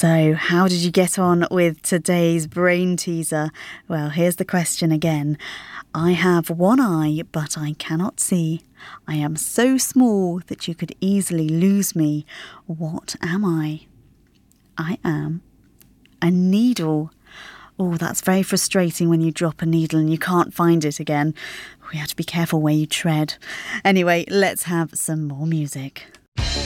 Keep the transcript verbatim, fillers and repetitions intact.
So, how did you get on with today's brain teaser? Well, here's the question again. I have one eye, but I cannot see. I am so small that you could easily lose me. What am I? I am a needle. Oh, that's very frustrating when you drop a needle and you can't find it again. You have to be careful where you tread. Anyway, let's have some more music.